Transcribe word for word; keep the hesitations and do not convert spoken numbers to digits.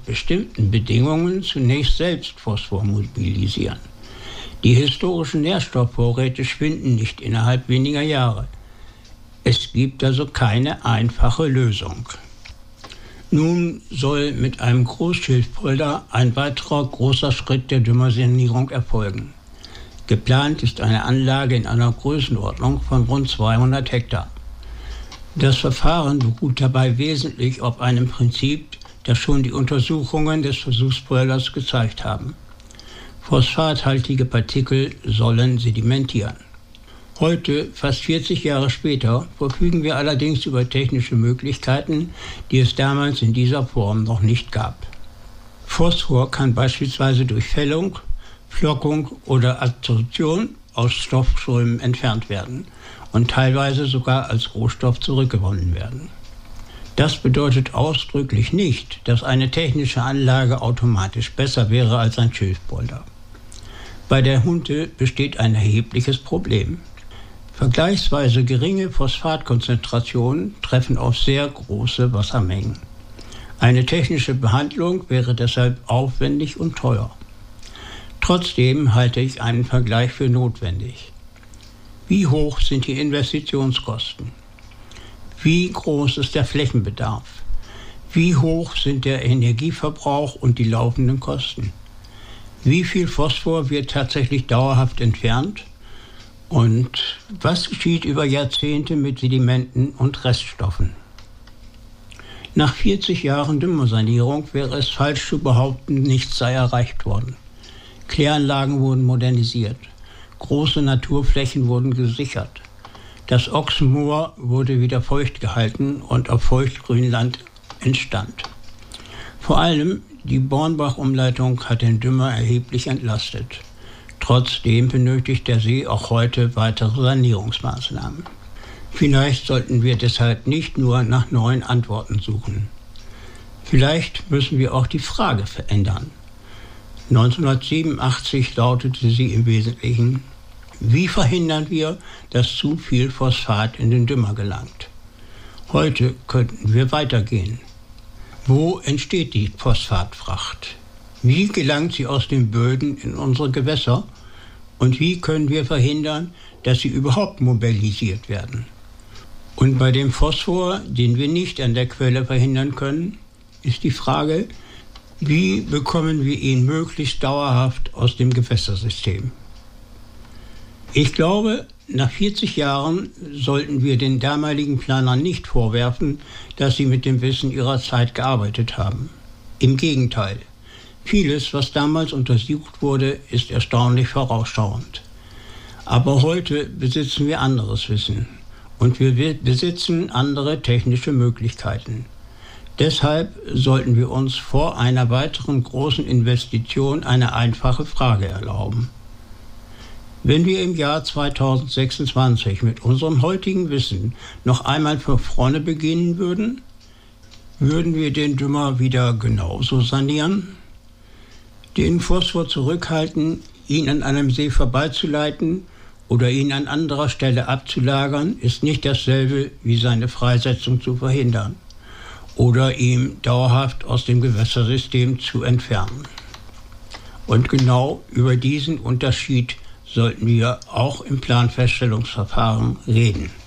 bestimmten Bedingungen zunächst selbst Phosphor mobilisieren. Die historischen Nährstoffvorräte schwinden nicht innerhalb weniger Jahre. Es gibt also keine einfache Lösung. Nun soll mit einem Großschilfpolder ein weiterer großer Schritt der Düngersanierung erfolgen. Geplant ist eine Anlage in einer Größenordnung von rund zweihundert Hektar. Das Verfahren beruht dabei wesentlich auf einem Prinzip, das schon die Untersuchungen des Versuchspolders gezeigt haben. Phosphathaltige Partikel sollen sedimentieren. Heute, fast vierzig Jahre später, verfügen wir allerdings über technische Möglichkeiten, die es damals in dieser Form noch nicht gab. Phosphor kann beispielsweise durch Fällung, Flockung oder Adsorption aus Stoffströmen entfernt werden und teilweise sogar als Rohstoff zurückgewonnen werden. Das bedeutet ausdrücklich nicht, dass eine technische Anlage automatisch besser wäre als ein Schilfpolder. Bei der Hunte besteht ein erhebliches Problem. Vergleichsweise geringe Phosphatkonzentrationen treffen auf sehr große Wassermengen. Eine technische Behandlung wäre deshalb aufwendig und teuer. Trotzdem halte ich einen Vergleich für notwendig. Wie hoch sind die Investitionskosten? Wie groß ist der Flächenbedarf? Wie hoch sind der Energieverbrauch und die laufenden Kosten? Wie viel Phosphor wird tatsächlich dauerhaft entfernt? Und was geschieht über Jahrzehnte mit Sedimenten und Reststoffen? Nach vierzig Jahren Düngersanierung wäre es falsch zu behaupten, nichts sei erreicht worden. Kläranlagen wurden modernisiert. Große Naturflächen wurden gesichert. Das Ochsenmoor wurde wieder feucht gehalten und auf Feuchtgrünland entstand. Vor allem die Bornbach-Umleitung hat den Dümmer erheblich entlastet. Trotzdem benötigt der See auch heute weitere Sanierungsmaßnahmen. Vielleicht sollten wir deshalb nicht nur nach neuen Antworten suchen. Vielleicht müssen wir auch die Frage verändern. neunzehnhundertsiebenundachtzig lautete sie im Wesentlichen: Wie verhindern wir, dass zu viel Phosphat in den Dümmer gelangt? Heute könnten wir weitergehen. Wo entsteht die Phosphatfracht? Wie gelangt sie aus den Böden in unsere Gewässer? Und wie können wir verhindern, dass sie überhaupt mobilisiert werden? Und bei dem Phosphor, den wir nicht an der Quelle verhindern können, ist die Frage, wie bekommen wir ihn möglichst dauerhaft aus dem Gewässersystem? Ich glaube, nach vierzig Jahren sollten wir den damaligen Planern nicht vorwerfen, dass sie mit dem Wissen ihrer Zeit gearbeitet haben. Im Gegenteil. Vieles, was damals untersucht wurde, ist erstaunlich vorausschauend. Aber heute besitzen wir anderes Wissen und wir besitzen andere technische Möglichkeiten. Deshalb sollten wir uns vor einer weiteren großen Investition eine einfache Frage erlauben. Wenn wir im Jahr zweitausendsechsundzwanzig mit unserem heutigen Wissen noch einmal von vorne beginnen würden, würden wir den Dümmer wieder genauso sanieren? Den Phosphor zurückhalten, ihn an einem See vorbeizuleiten oder ihn an anderer Stelle abzulagern, ist nicht dasselbe wie seine Freisetzung zu verhindern oder ihn dauerhaft aus dem Gewässersystem zu entfernen. Und genau über diesen Unterschied sollten wir auch im Planfeststellungsverfahren reden.